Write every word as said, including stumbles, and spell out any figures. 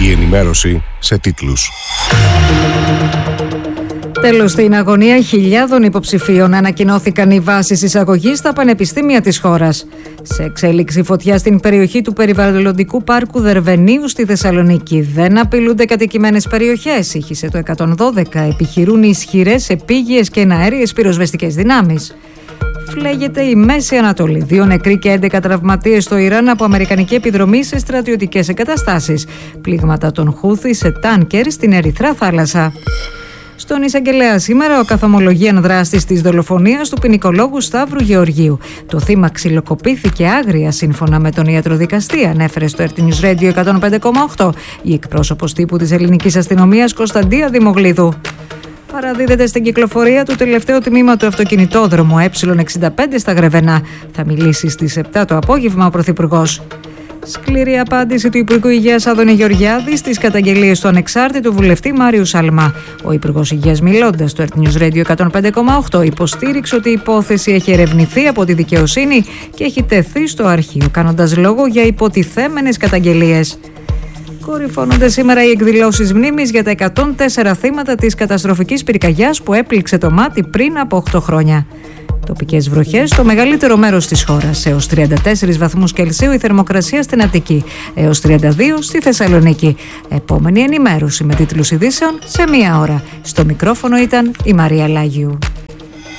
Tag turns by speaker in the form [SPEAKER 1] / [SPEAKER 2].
[SPEAKER 1] Η ενημέρωση σε τίτλους.
[SPEAKER 2] Τέλος, στην αγωνία χιλιάδων υποψηφίων ανακοινώθηκαν οι βάσεις εισαγωγής στα πανεπιστήμια της χώρας. Σε εξέλιξη φωτιά στην περιοχή του περιβαλλοντικού πάρκου Δερβενίου στη Θεσσαλονίκη. Δεν απειλούνται κατοικημένες περιοχές, ήχησε το εκατόν δώδεκα. Επιχειρούν ισχυρές επίγειες και εναέριες πυροσβεστικές δυνάμεις. Φλέγεται η Μέση Ανατολή. Δύο νεκροί και έντεκα τραυματίες στο Ιράν από αμερικανική επιδρομή σε στρατιωτικές εγκαταστάσεις. Πλήγματα των Χούθη σε τάνκερ στην Ερυθρά θάλασσα. Στον εισαγγελέα σήμερα ο καθομολογίαν δράστης της δολοφονίας του ποινικολόγου Σταύρου Γεωργίου. Το θύμα ξυλοκοπήθηκε άγρια σύμφωνα με τον ιατροδικαστή, ανέφερε στο Earth News Radio εκατόν πέντε κόμμα οκτώ η εκπρόσωπος τύπου της ελληνικής αστυνομίας Κωνσταντία Δημογλίδου. Παραδίδεται στην κυκλοφορία του τελευταίο τμήμα του αυτοκινητόδρομου Ε εξήντα πέντε στα Γρεβενά. Θα μιλήσει στις επτά το απόγευμα ο Πρωθυπουργός. Σκληρή απάντηση του Υπουργού Υγείας Άδωνη Γεωργιάδη στις καταγγελίες του ανεξάρτητου βουλευτή Μάριου Σαλμά. Ο Υπουργός Υγείας, μιλώντας στο Earth News Radio εκατόν πέντε κόμμα οκτώ, υποστήριξε ότι η υπόθεση έχει ερευνηθεί από τη δικαιοσύνη και έχει τεθεί στο αρχείο, κάνοντας λόγο για υποτιθέμενες καταγγελίες. Κορυφώνονται σήμερα οι εκδηλώσεις μνήμης για τα εκατόν τέσσερα θύματα της καταστροφικής πυρκαγιάς που έπληξε το Μάτι πριν από οκτώ χρόνια. Τοπικές βροχές στο μεγαλύτερο μέρος της χώρας. Έως τριάντα τέσσερις βαθμούς Κελσίου η θερμοκρασία στην Αττική. Έως τριάντα δύο στη Θεσσαλονίκη. Επόμενη ενημέρωση με τίτλους ειδήσεων σε μία ώρα. Στο μικρόφωνο ήταν η Μαρία Λάγιου.